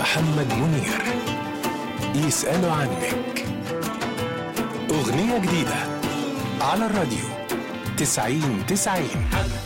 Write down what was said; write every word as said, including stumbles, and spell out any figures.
محمد منير. يسألوا عنك، أغنية جديدة على الراديو تسعين تسعين.